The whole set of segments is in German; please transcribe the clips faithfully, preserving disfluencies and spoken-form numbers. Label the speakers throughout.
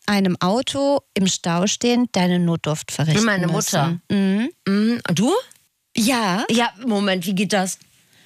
Speaker 1: einem Auto im Stau stehend deine Notdurft verrichten
Speaker 2: Meine Mutter.
Speaker 1: müssen. Mhm.
Speaker 2: Mhm. Und du?
Speaker 1: Ja.
Speaker 2: Ja, Moment, wie geht das?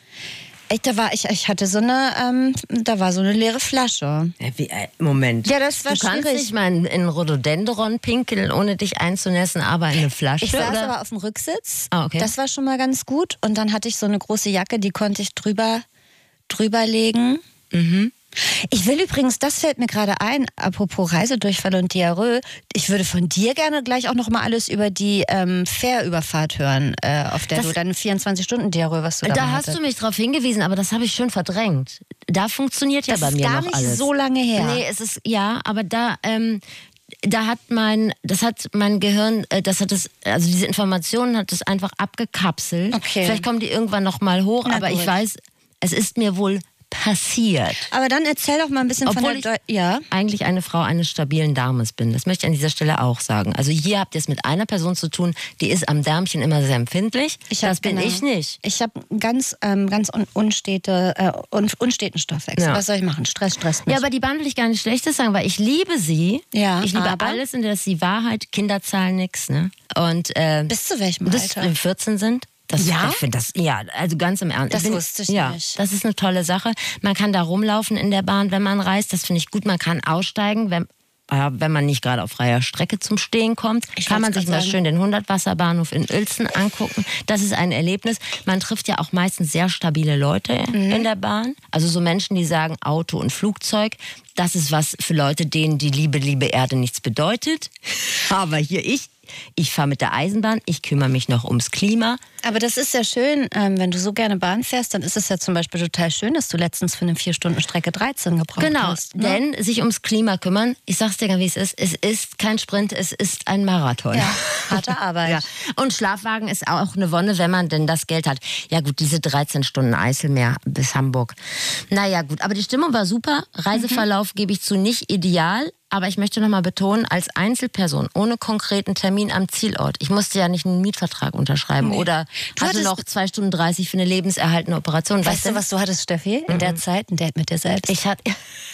Speaker 1: Ich, da war ich, ich hatte so eine, ähm, da war so eine leere Flasche.
Speaker 2: Ja, wie, äh, Moment.
Speaker 1: Ja, das war
Speaker 2: du kannst
Speaker 1: schwierig.
Speaker 2: nicht mal in, in Rhododendron pinkeln, ohne dich einzunässen, aber in eine Flasche,
Speaker 1: Ich saß
Speaker 2: oder?
Speaker 1: aber auf dem Rücksitz.
Speaker 2: Ah, okay.
Speaker 1: Das war schon mal ganz gut. Und dann hatte ich so eine große Jacke, die konnte ich drüber, drüber legen.
Speaker 2: Mhm.
Speaker 1: Ich will übrigens, das fällt mir gerade ein, apropos Reisedurchfall und Diarrhoe, ich würde von dir gerne gleich auch noch mal alles über die ähm, Fährüberfahrt hören, äh, auf der
Speaker 2: Das-
Speaker 1: du deine vierundzwanzig-Stunden-Diarrhoe, was du da
Speaker 2: Da
Speaker 1: mal
Speaker 2: hast
Speaker 1: hattest.
Speaker 2: du mich drauf hingewiesen, aber das habe ich schon verdrängt. Da funktioniert ja
Speaker 1: Das
Speaker 2: bei
Speaker 1: ist
Speaker 2: mir
Speaker 1: gar
Speaker 2: noch
Speaker 1: nicht
Speaker 2: alles.
Speaker 1: so lange her.
Speaker 2: Nee, es ist, ja, aber da, ähm, da hat mein, das hat mein Gehirn, äh, das hat es, also diese Informationen hat es einfach abgekapselt.
Speaker 1: Okay.
Speaker 2: Vielleicht kommen die irgendwann noch mal hoch,
Speaker 1: Na
Speaker 2: aber ich
Speaker 1: gut.
Speaker 2: weiß, es ist mir wohl passiert.
Speaker 1: Aber dann erzähl doch mal ein bisschen
Speaker 2: Obwohl
Speaker 1: von der... Deu- ja.
Speaker 2: Eigentlich eine Frau eines stabilen Darmes bin. Das möchte ich an dieser Stelle auch sagen. Also hier habt ihr es mit einer Person zu tun, die ist am Därmchen immer sehr empfindlich.
Speaker 1: Ich hab-
Speaker 2: das bin
Speaker 1: genau.
Speaker 2: ich nicht.
Speaker 1: Ich habe ganz, ähm, ganz un unstete, äh, un unsteten Stoffwechsel.
Speaker 2: Ja.
Speaker 1: Was soll ich machen? Stress stresst mich.
Speaker 2: Ja, aber die Bahn will ich gar nicht Schlechtes sagen, weil ich liebe sie.
Speaker 1: Ja,
Speaker 2: ich liebe
Speaker 1: aber?
Speaker 2: alles, in der ist die Wahrheit. Kinder zahlen nichts, ne? Und äh,
Speaker 1: Bis zu welchem
Speaker 2: bis
Speaker 1: Alter?
Speaker 2: wir vierzehn sind. Das,
Speaker 1: Ja?
Speaker 2: Ich finde das, ja, also ganz im Ernst.
Speaker 1: Das
Speaker 2: bin,
Speaker 1: wusste ich
Speaker 2: ja,
Speaker 1: nicht.
Speaker 2: Das ist eine tolle Sache. Man kann da rumlaufen in der Bahn, wenn man reist. Das finde ich gut. Man kann aussteigen, wenn, äh, wenn man nicht gerade auf freier Strecke zum Stehen kommt.
Speaker 1: Ich
Speaker 2: kann man
Speaker 1: wollt's
Speaker 2: sich mal
Speaker 1: grad sagen.
Speaker 2: schön den Hundertwasserbahnhof in Uelzen angucken. Das ist ein Erlebnis. Man trifft ja auch meistens sehr stabile Leute
Speaker 1: Mhm.
Speaker 2: in der Bahn. Also so Menschen, die sagen Auto und Flugzeug. Das ist was für Leute, denen die liebe, liebe Erde nichts bedeutet. Aber hier ich. Ich fahre mit der Eisenbahn, ich kümmere mich noch ums Klima.
Speaker 1: Aber das ist ja schön, ähm, wenn du so gerne Bahn fährst, dann ist es ja zum Beispiel total schön, dass du letztens für eine vier-Stunden-Strecke dreizehn gebraucht
Speaker 2: Genau,
Speaker 1: hast. Ne?
Speaker 2: denn sich ums Klima kümmern, ich sag's dir, wie es ist, es ist kein Sprint, es ist ein Marathon.
Speaker 1: Ja, harte Arbeit.
Speaker 2: Ja. Und Schlafwagen ist auch eine Wonne, wenn man denn das Geld hat. Ja gut, diese dreizehn Stunden Eiselmeer bis Hamburg. Naja gut, aber die Stimmung war super. Reiseverlauf gebe ich zu, nicht ideal. Aber ich möchte nochmal betonen, als Einzelperson, ohne konkreten Termin am Zielort, ich musste ja nicht einen Mietvertrag unterschreiben
Speaker 1: Nee.
Speaker 2: oder
Speaker 1: Du
Speaker 2: hatte
Speaker 1: hattest-
Speaker 2: noch zwei Stunden dreißig für eine lebenserhaltende Operation.
Speaker 1: Weißt du, was du hattest, Steffi? In der Zeit ein Date mit dir selbst.
Speaker 2: Ich hatte...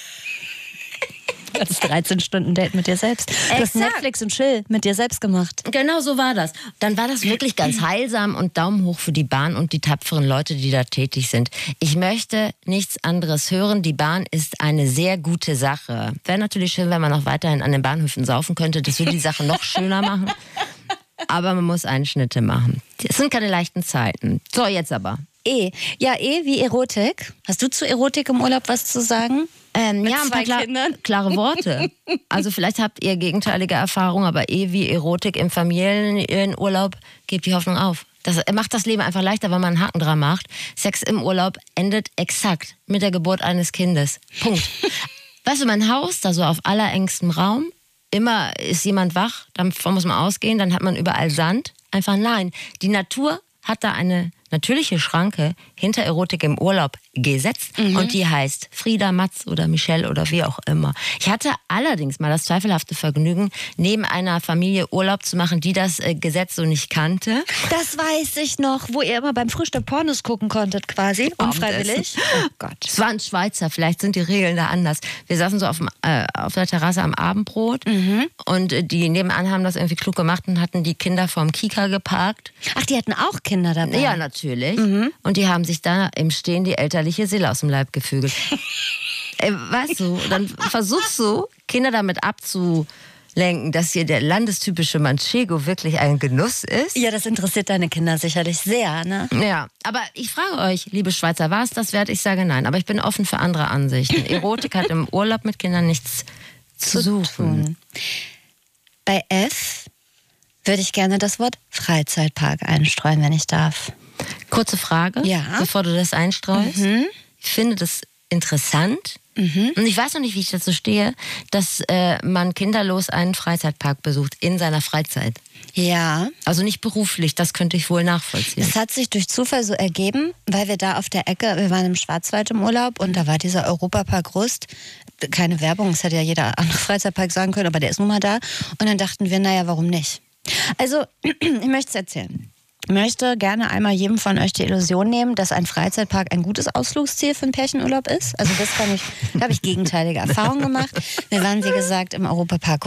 Speaker 1: Du hattest dreizehn Stunden Date mit dir selbst. Du hast
Speaker 2: Exakt.
Speaker 1: Netflix und Chill mit dir selbst gemacht.
Speaker 2: Genau so war das. Dann war das wirklich ganz heilsam und Daumen hoch für die Bahn und die tapferen Leute, die da tätig sind. Ich möchte nichts anderes hören. Die Bahn ist eine sehr gute Sache. Wäre natürlich schön, wenn man noch weiterhin an den Bahnhöfen saufen könnte. Das würde die Sache noch schöner machen. Aber man muss Einschnitte machen. Es sind keine leichten Zeiten. So, jetzt aber.
Speaker 1: E. Ja, E wie Erotik. Hast du zu Erotik im Urlaub was zu sagen?
Speaker 2: Ähm,
Speaker 1: Mit
Speaker 2: ja, ein paar
Speaker 1: zwei
Speaker 2: klar,
Speaker 1: Kindern?
Speaker 2: klare Worte. Also vielleicht habt ihr gegenteilige Erfahrungen, aber eh wie Erotik im Familienurlaub, gebt die Hoffnung auf. Das macht das Leben einfach leichter, wenn man einen Haken dran macht. Sex im Urlaub endet exakt mit der Geburt eines Kindes. Punkt. Weißt du, mein Haus, da so auf allerengstem Raum, immer ist jemand wach, davon muss man ausgehen, dann hat man überall Sand. Einfach nein. Die Natur hat da eine natürliche Schranke hinter Erotik im Urlaub gesetzt
Speaker 1: Mhm.
Speaker 2: und die heißt Frieda, Matz oder Michelle oder wie auch immer. Ich hatte allerdings mal das zweifelhafte Vergnügen, neben einer Familie Urlaub zu machen, die das äh, Gesetz so nicht kannte.
Speaker 1: Das weiß ich noch, wo ihr immer beim Frühstück Pornos gucken konntet quasi, unfreiwillig. Oh Gott.
Speaker 2: Es war ein Schweizer, vielleicht sind die Regeln da anders. Wir saßen so auf, dem, äh, auf der Terrasse am Abendbrot und äh, die nebenan haben das irgendwie klug gemacht und hatten die Kinder vorm Kika geparkt.
Speaker 1: Ach, die hatten auch Kinder dabei?
Speaker 2: Ja, natürlich. Und die haben sich da im Stehen die elterliche Seele aus dem Leib gefügelt. äh, weißt du, dann versuchst du, Kinder damit abzulenken, dass hier der landestypische Manchego wirklich ein Genuss ist.
Speaker 1: Ja, das interessiert deine Kinder sicherlich sehr, ne?
Speaker 2: Ja, aber ich frage euch, liebe Schweizer, war es das wert? Ich sage nein, aber ich bin offen für andere Ansichten. Erotik hat im Urlaub mit Kindern nichts zu suchen.
Speaker 1: Bei F würde ich gerne das Wort Freizeitpark einstreuen, wenn ich darf.
Speaker 2: Kurze Frage,
Speaker 1: Ja.
Speaker 2: bevor du das einstreust. Ich finde das interessant. Und ich weiß noch nicht, wie ich dazu stehe, dass äh, man kinderlos einen Freizeitpark besucht in seiner Freizeit.
Speaker 1: Ja,
Speaker 2: Also nicht beruflich, das könnte ich wohl nachvollziehen.
Speaker 1: das hat sich durch Zufall so ergeben, weil wir da auf der Ecke, wir waren im Schwarzwald im Urlaub und da war dieser Europapark Rust. Keine Werbung, es hätte ja jeder andere Freizeitpark sagen können, aber der ist nun mal da. Und dann dachten wir, naja, warum nicht? Also, ich möchte es erzählen. Ich möchte gerne einmal jedem von euch die Illusion nehmen, dass ein Freizeitpark ein gutes Ausflugsziel für einen Pärchenurlaub ist. Also das kann ich, da habe ich gegenteilige Erfahrungen gemacht. Wir waren, wie gesagt, im Europapark